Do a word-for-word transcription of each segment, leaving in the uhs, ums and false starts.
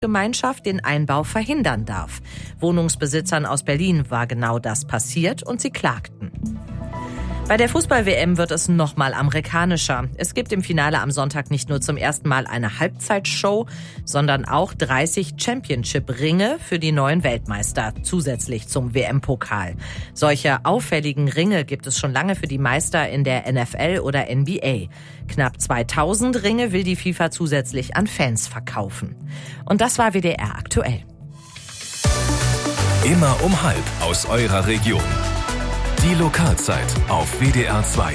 Gemeinschaft den Einbau verhindern darf. Wohnungsbesitzern aus Berlin war genau das passiert und sie klagten. Bei der Fußball-W M wird es nochmal amerikanischer. Es gibt im Finale am Sonntag nicht nur zum ersten Mal eine Halbzeitshow, sondern auch dreißig Championship-Ringe für die neuen Weltmeister, zusätzlich zum W M-Pokal. Solche auffälligen Ringe gibt es schon lange für die Meister in der N F L oder N B A. Knapp zweitausend Ringe will die FIFA zusätzlich an Fans verkaufen. Und das war W D R aktuell. Immer um halb aus eurer Region. Die Lokalzeit auf W D R zwei.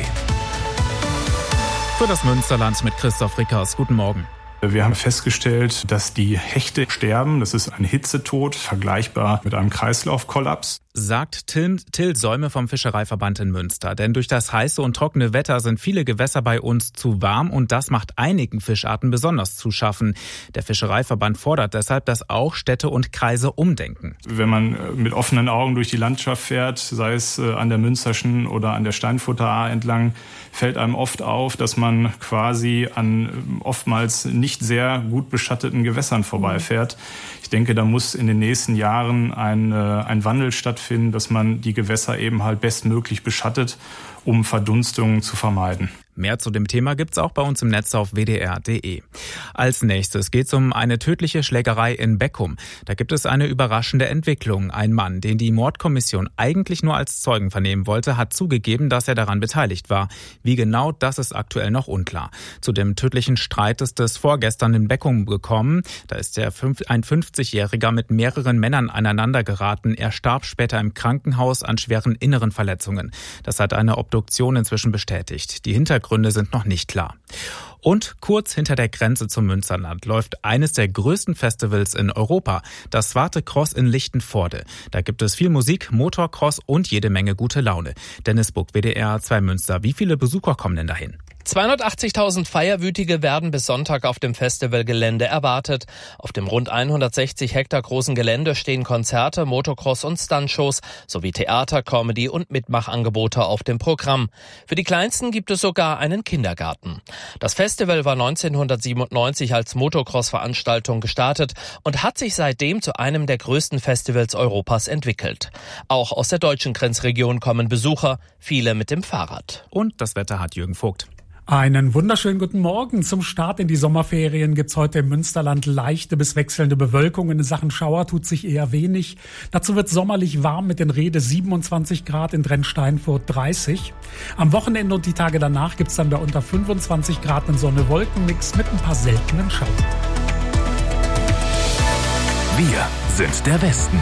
Für das Münsterland mit Christoph Rickers. Guten Morgen. Wir haben festgestellt, dass die Hechte sterben. Das ist ein Hitzetod, vergleichbar mit einem Kreislaufkollaps. Sagt Till, Till Säume vom Fischereiverband in Münster. Denn durch das heiße und trockene Wetter sind viele Gewässer bei uns zu warm und das macht einigen Fischarten besonders zu schaffen. Der Fischereiverband fordert deshalb, dass auch Städte und Kreise umdenken. Wenn man mit offenen Augen durch die Landschaft fährt, sei es an der Münsterschen oder an der Steinfurter Ahr entlang, fällt einem oft auf, dass man quasi an oftmals nicht sehr gut beschatteten Gewässern vorbeifährt. Ich denke, da muss in den nächsten Jahren ein, ein Wandel stattfinden, dass man die Gewässer eben halt bestmöglich beschattet, um Verdunstungen zu vermeiden. Mehr zu dem Thema gibt's auch bei uns im Netz auf w d r punkt d e. Als nächstes geht's um eine tödliche Schlägerei in Beckum. Da gibt es eine überraschende Entwicklung. Ein Mann, den die Mordkommission eigentlich nur als Zeugen vernehmen wollte, hat zugegeben, dass er daran beteiligt war. Wie genau, das ist aktuell noch unklar. Zu dem tödlichen Streit ist es vorgestern in Beckum gekommen. Da ist der ein fünfzigjähriger mit mehreren Männern aneinander geraten. Er starb später im Krankenhaus an schweren inneren Verletzungen. Das hat eine Obduktion inzwischen bestätigt. Die Hintergründe Gründe sind noch nicht klar. Und kurz hinter der Grenze zum Münsterland läuft eines der größten Festivals in Europa, das Zwarte Cross in Lichtenvoorde. Da gibt es viel Musik, Motorcross und jede Menge gute Laune. Dennis Buck, W D R zwei Münster. Wie viele Besucher kommen denn dahin? zweihundertachtzigtausend Feierwütige werden bis Sonntag auf dem Festivalgelände erwartet. Auf dem rund hundertsechzig Hektar großen Gelände stehen Konzerte, Motocross- und Stuntshows sowie Theater, Comedy- und Mitmachangebote auf dem Programm. Für die Kleinsten gibt es sogar einen Kindergarten. Das Festival war neunzehnhundertsiebenundneunzig als Motocross-Veranstaltung gestartet und hat sich seitdem zu einem der größten Festivals Europas entwickelt. Auch aus der deutschen Grenzregion kommen Besucher, viele mit dem Fahrrad. Und das Wetter hat Jürgen Vogt. Einen wunderschönen guten Morgen. Zum Start in die Sommerferien gibt's heute im Münsterland leichte bis wechselnde Bewölkung. In Sachen Schauer tut sich eher wenig. Dazu wird sommerlich warm mit den Rede siebenundzwanzig Grad, in Drensteinfurt dreißig. Am Wochenende und die Tage danach gibt's dann bei unter fünfundzwanzig Grad einen Sonne-Wolken-Mix mit ein paar seltenen Schauern. Wir sind der Westen.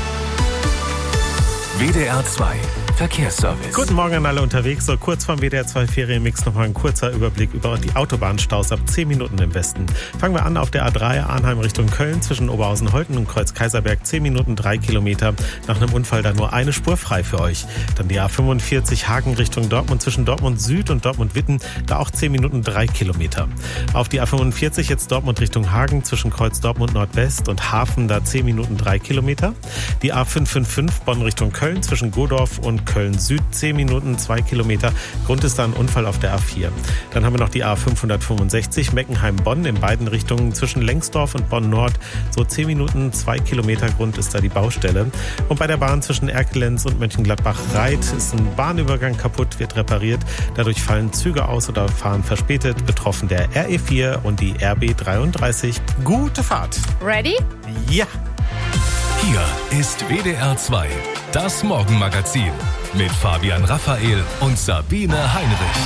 W D R zwei Verkehrsservice. Guten Morgen an alle unterwegs. So kurz vorm W D R zwei Ferienmix nochmal ein kurzer Überblick über die Autobahnstaus ab zehn Minuten im Westen. Fangen wir an auf der A drei Arnheim Richtung Köln zwischen Oberhausen-Holten und Kreuz-Kaiserberg. zehn Minuten, drei Kilometer. Nach einem Unfall da nur eine Spur frei für euch. Dann die A fünfundvierzig Hagen Richtung Dortmund zwischen Dortmund Süd und Dortmund Witten. Da auch zehn Minuten, drei Kilometer. Auf die A fünfundvierzig jetzt Dortmund Richtung Hagen zwischen Kreuz Dortmund Nordwest und Hafen. Da zehn Minuten, drei Kilometer. Die A fünf fünf fünf Bonn Richtung Köln zwischen Godorf und Köln Süd, zehn Minuten, zwei Kilometer. Grund ist da ein Unfall auf der A vier. Dann haben wir noch die A fünfhundertfünfundsechzig Meckenheim-Bonn in beiden Richtungen zwischen Lengsdorf und Bonn-Nord. So zehn Minuten, zwei Kilometer. Grund ist da die Baustelle. Und bei der Bahn zwischen Erkelenz und Mönchengladbach-Reit ist ein Bahnübergang kaputt, wird repariert. Dadurch fallen Züge aus oder fahren verspätet. Betroffen der R E vier und die R B dreiunddreißig. Gute Fahrt! Ready? Ja! Hier ist W D R zwei, das Morgenmagazin mit Fabian Raphael und Sabine Heinrich.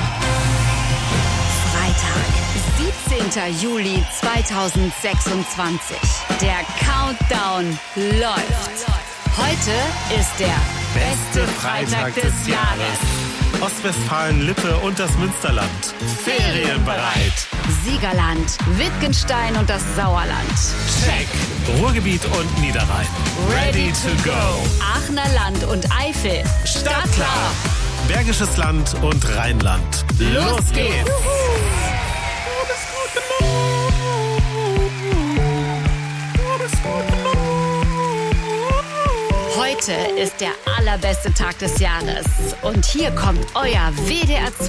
Freitag, siebzehnten Juli zweitausendsechsundzwanzig. Der Countdown läuft. Heute ist der beste Freitag des Jahres. Ostwestfalen-Lippe und das Münsterland. Ferienbereit. Siegerland, Wittgenstein und das Sauerland. Check. Ruhrgebiet und Niederrhein. Ready to go. Aachener Land und Eifel. Startklar. Bergisches Land und Rheinland. Los geht's. Heute ist der allerbeste Tag des Jahres. Und hier kommt euer W D R zwei